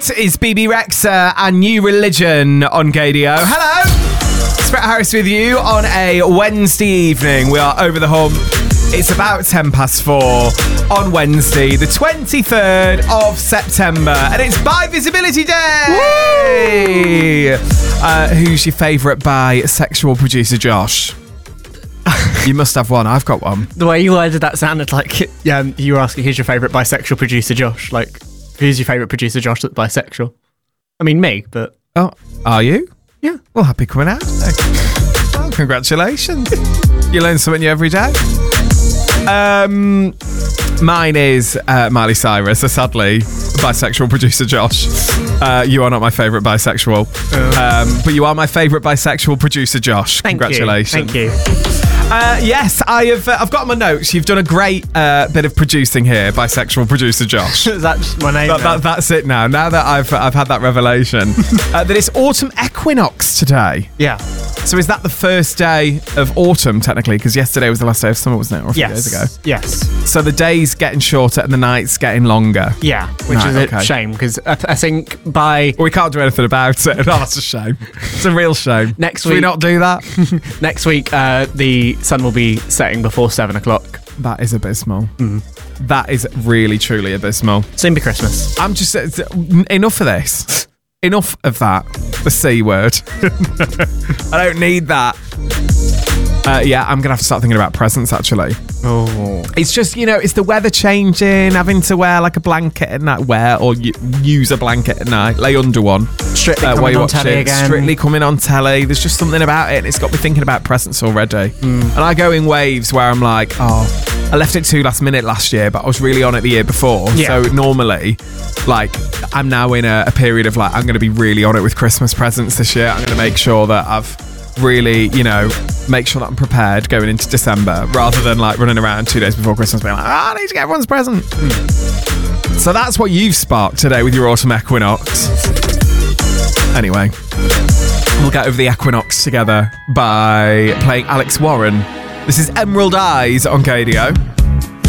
That is BB Rexa and New Religion on Gadio. Hello! It's Brett Harris with you on a Wednesday evening. We are over the hump. It's about 4:10 on Wednesday, the 23rd of September, and it's Bi Visibility Day! Who's your favourite bisexual producer, Josh? You must have one. I've got one. The way you worded that sounded like you were asking who's your favourite bisexual producer, Josh. Like, who's your favourite producer, Josh, that's bisexual? I mean, me, but... Oh, are you? Yeah. Well, happy coming out today. Well, congratulations. You learn something new every day. Mine is Miley Cyrus, so sadly, bisexual producer Josh. You are not my favourite bisexual, but you are my favourite bisexual producer Josh. Congratulations. Thank you. Yes, I've got my notes. You've done a great bit of producing here, bisexual producer Josh. That's my name. That's it now. Now that I've had that revelation, that it's autumn equinox today. Yeah. So is that the first day of autumn, technically? Because yesterday was the last day of summer, wasn't it? Or a few days ago. Yes. So the day's getting shorter and the night's getting longer. Yeah, which is a shame, because I think by... Well, we can't do anything about it. Oh, that's a shame. It's a real shame. Next Should week... we not do that? Next week, the sun will be setting before 7 o'clock. That is abysmal. That is really, truly abysmal. Soon be Christmas. I'm just... enough of this. Enough of that. The C word. I don't need that. Yeah, I'm going to have to start thinking about presents, actually. Oh. It's just, it's the weather changing, having to wear like a blanket at night, use a blanket at night, lay under one. Strictly coming on telly again. Strictly coming on telly. There's just something about it, and it's got me thinking about presents already. And I go in waves where I'm like, I left it too last minute last year, but I was really on it the year before. Yeah. So normally, like, I'm now in a period of like, I'm going to be really on it with Christmas presents this year. I'm going to make sure that I've really, make sure that I'm prepared going into December, rather than like running around 2 days before Christmas being like, I need to get everyone's present. So that's what you've sparked today with your autumn equinox. Anyway, we'll get over the equinox together by playing Alex Warren. This is Emerald Eyes on Gadio.